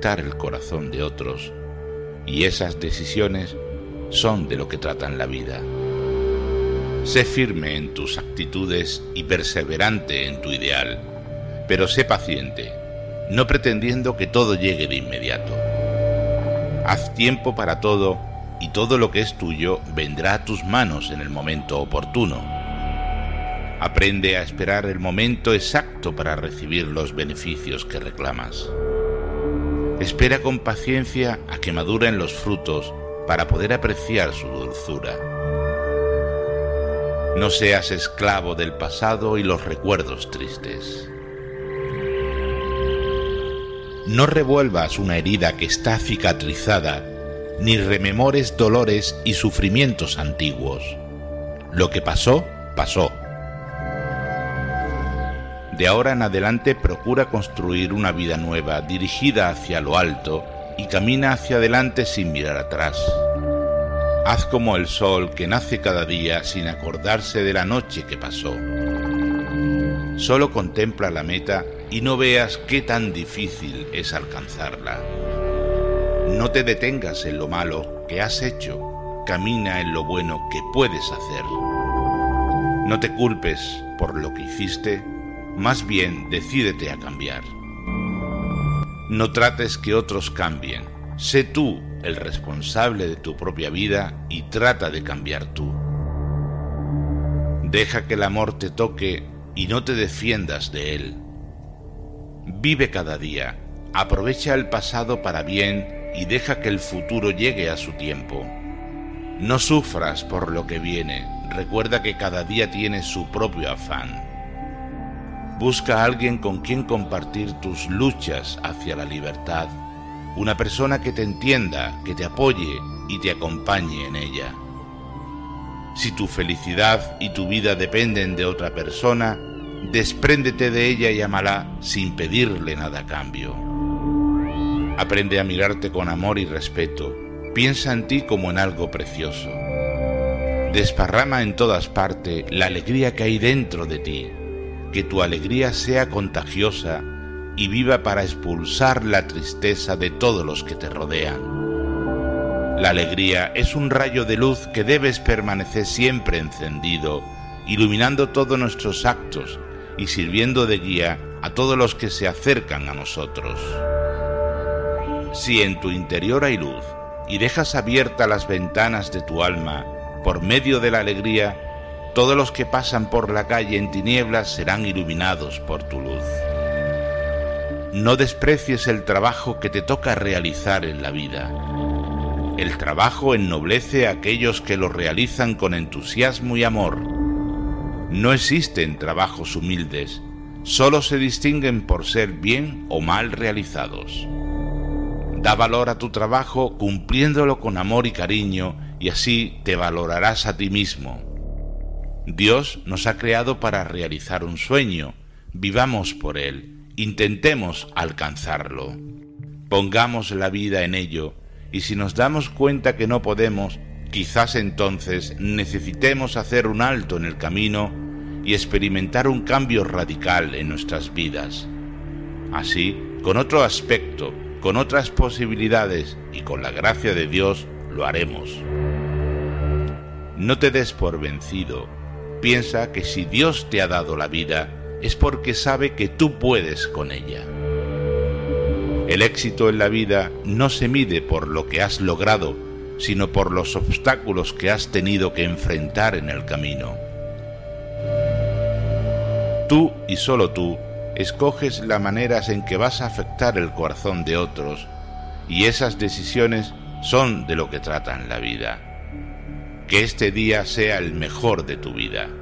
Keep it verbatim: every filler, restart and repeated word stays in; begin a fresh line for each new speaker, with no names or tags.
afectar el corazón de otros, y esas decisiones son de lo que tratan la vida. Sé firme en tus actitudes y perseverante en tu ideal, pero sé paciente, no pretendiendo que todo llegue de inmediato. Haz tiempo para todo, y todo lo que es tuyo vendrá a tus manos en el momento oportuno. Aprende a esperar el momento exacto para recibir los beneficios que reclamas. Espera con paciencia a que maduren los frutos para poder apreciar su dulzura. No seas esclavo del pasado y los recuerdos tristes. No revuelvas una herida que está cicatrizada, ni rememores dolores y sufrimientos antiguos. Lo que pasó, pasó. De ahora en adelante procura construir una vida nueva dirigida hacia lo alto y camina hacia adelante sin mirar atrás. Haz como el sol que nace cada día sin acordarse de la noche que pasó. Solo contempla la meta y no veas qué tan difícil es alcanzarla. No te detengas en lo malo que has hecho, camina en lo bueno que puedes hacer. No te culpes por lo que hiciste, más bien decídete a cambiar. No trates que otros cambien, sé tú el responsable de tu propia vida y trata de cambiar tú. Deja que el amor te toque y no te defiendas de él. Vive cada día, aprovecha el pasado para bien y deja que el futuro llegue a su tiempo. No sufras por lo que viene, recuerda que cada día tiene su propio afán. Busca a alguien con quien compartir tus luchas hacia la libertad, una persona que te entienda, que te apoye y te acompañe en ella. Si tu felicidad y tu vida dependen de otra persona, despréndete de ella y ámala sin pedirle nada a cambio. Aprende a mirarte con amor y respeto, piensa en ti como en algo precioso. Desparrama en todas partes la alegría que hay dentro de ti, que tu alegría sea contagiosa y viva para expulsar la tristeza de todos los que te rodean. La alegría es un rayo de luz que debes permanecer siempre encendido, iluminando todos nuestros actos y sirviendo de guía a todos los que se acercan a nosotros. Si en tu interior hay luz y dejas abiertas las ventanas de tu alma por medio de la alegría, todos los que pasan por la calle en tinieblas serán iluminados por tu luz. No desprecies el trabajo que te toca realizar en la vida. El trabajo ennoblece a aquellos que lo realizan con entusiasmo y amor. No existen trabajos humildes, solo se distinguen por ser bien o mal realizados. Da valor a tu trabajo cumpliéndolo con amor y cariño, y así te valorarás a ti mismo. Dios nos ha creado para realizar un sueño, vivamos por él, intentemos alcanzarlo. Pongamos la vida en ello, y si nos damos cuenta que no podemos, quizás entonces necesitemos hacer un alto en el camino y experimentar un cambio radical en nuestras vidas. Así, con otro aspecto, con otras posibilidades y con la gracia de Dios, lo haremos. No te des por vencido. Piensa que si Dios te ha dado la vida, es porque sabe que tú puedes con ella. El éxito en la vida no se mide por lo que has logrado, sino por los obstáculos que has tenido que enfrentar en el camino. Tú y solo tú escoges las maneras en que vas a afectar el corazón de otros, y esas decisiones son de lo que tratan la vida. Que este día sea el mejor de tu vida.